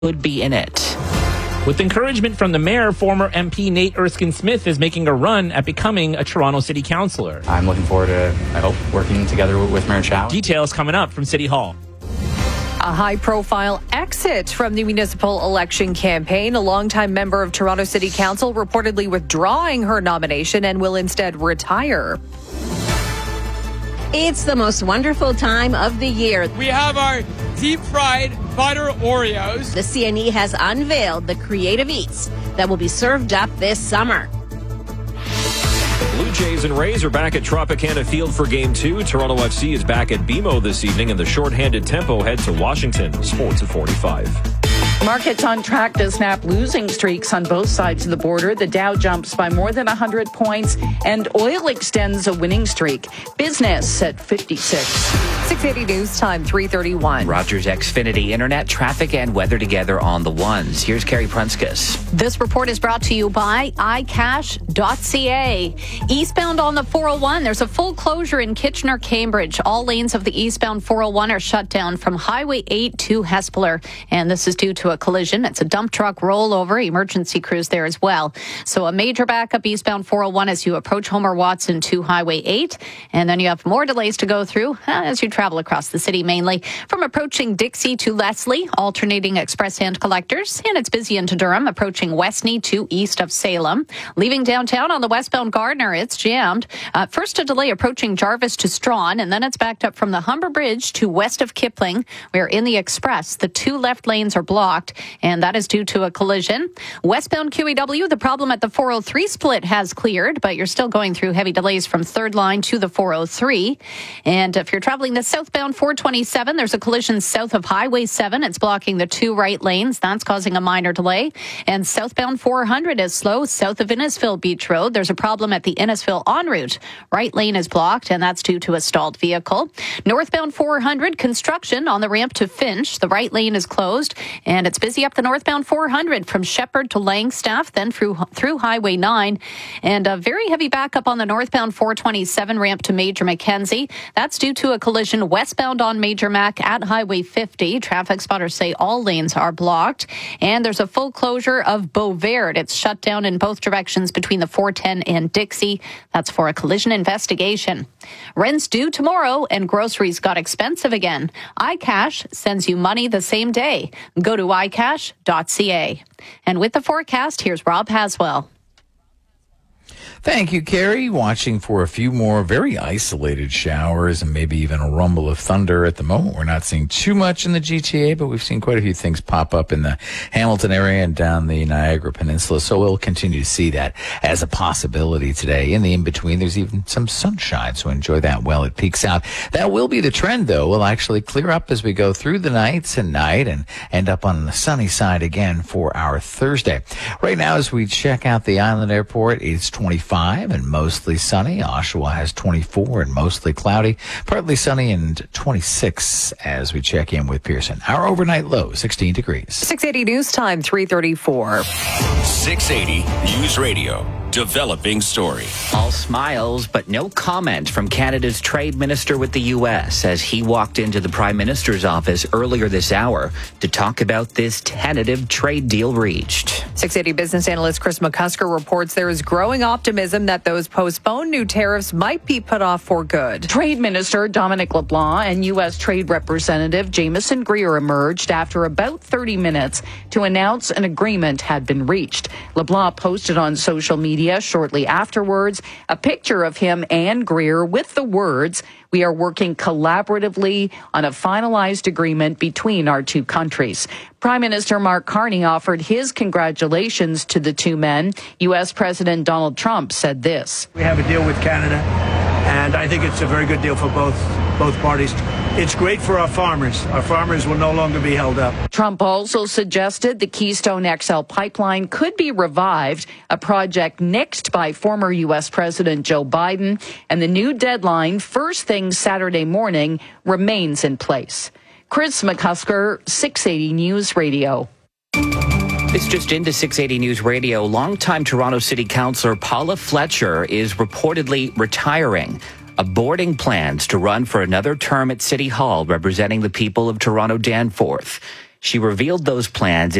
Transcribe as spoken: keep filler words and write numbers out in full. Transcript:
could be in it. With encouragement from the mayor, former M P Nate Erskine-Smith is making a run at becoming a Toronto City Councillor. I'm looking forward to, I hope, working together with Mayor Chow. Details coming up from City Hall. A high-profile exit from the municipal election campaign. A longtime member of Toronto City Council reportedly withdrawing her nomination and will instead retire. It's the most wonderful time of the year. We have our deep-fried butter Oreos. The C N E has unveiled the creative eats that will be served up this summer. Blue Jays and Rays are back at Tropicana Field for Game two. Toronto F C is back at B M O this evening, and the shorthanded Tempo head to Washington. Sports at forty-five. Markets on track to snap losing streaks on both sides of the border. The Dow jumps by more than one hundred points, and oil extends a winning streak. Business at fifty-six. six eighty News Time, three thirty-one. Rogers Xfinity Internet, traffic, and weather together on the ones. Here's Carrie Prunskis. This report is brought to you by i cash dot c a. Eastbound on the four oh one, there's a full closure in Kitchener-Cambridge. All lanes of the eastbound four oh one are shut down from Highway eight to Hespeler, and this is due to a collision. It's a dump truck rollover. Emergency crews there as well. So a major backup eastbound four oh one as you approach Homer Watson to Highway eight, and then you have more delays to go through as you travel across the city, mainly from approaching Dixie to Leslie, alternating express hand collectors, and it's busy into Durham, approaching Westney to east of Salem. Leaving downtown on the westbound Gardner, it's jammed. Uh, first a delay approaching Jarvis to Strawn, and then it's backed up from the Humber Bridge to west of Kipling. We're in the express. The two left lanes are blocked, and that is due to a collision. Westbound Q E W, the problem at the four oh three split has cleared, but you're still going through heavy delays from third line to the four oh three. And if you're traveling the southbound four twenty-seven, there's a collision south of Highway seven. It's blocking the two right lanes. That's causing a minor delay. And southbound four hundred is slow south of Innisfil Beach Road. There's a problem at the Innisfil en route. Right lane is blocked, and that's due to a stalled vehicle. Northbound four hundred, construction on the ramp to Finch. The right lane is closed, and it's busy up the northbound four hundred from Shepherd to Langstaff, then through through Highway nine. And a very heavy backup on the northbound four twenty-seven ramp to Major Mackenzie. That's due to a collision westbound on Major Mac at Highway fifty. Traffic spotters say all lanes are blocked. And there's a full closure of Beauvert. It's shut down in both directions between the four ten and Dixie. That's for a collision investigation. Rent's due tomorrow, and groceries got expensive again. iCash sends you money the same day. Go to i cash dot c a. And with the forecast, here's Rob Haswell. Thank you, Carrie. Watching for a few more very isolated showers and maybe even a rumble of thunder at the moment. We're not seeing too much in the G T A, but we've seen quite a few things pop up in the Hamilton area and down the Niagara Peninsula. So we'll continue to see that as a possibility today. In the in-between, there's even some sunshine, so enjoy that while it peaks out. That will be the trend, though. We'll actually clear up as we go through the nights and night and end up on the sunny side again for our Thursday. Right now, as we check out the Island Airport, it's twenty-five and mostly sunny. Oshawa has twenty-four and mostly cloudy. Partly sunny and twenty-six as we check in with Pearson. Our overnight low, sixteen degrees. six eighty News Time, three thirty-four. six eighty News Radio. Developing story. All smiles, but no comment from Canada's trade minister with the U S as he walked into the Prime Minister's office earlier this hour to talk about this tentative trade deal reached. six eighty business analyst Chris McCusker reports there is growing optimism that those postponed new tariffs might be put off for good. Trade Minister Dominic LeBlanc and U S Trade Representative Jameson Greer emerged after about thirty minutes to announce an agreement had been reached. LeBlanc posted on social media shortly afterwards a picture of him and Greer with the words, "We are working collaboratively on a finalized agreement between our two countries." Prime Minister Mark Carney offered his congratulations to the two men. U S President Donald Trump said this. We have a deal with Canada, and I think it's a very good deal for both both parties. It's great for our farmers. Our farmers will no longer be held up. Trump also suggested the Keystone X L pipeline could be revived, a project nixed by former U S President Joe Biden, and the new deadline, first thing Saturday morning, remains in place. Chris McCusker, six eighty News Radio. This just into six eighty News Radio. Longtime Toronto City Councillor Paula Fletcher is reportedly retiring, aborting plans to run for another term at City Hall representing the people of Toronto Danforth. She revealed those plans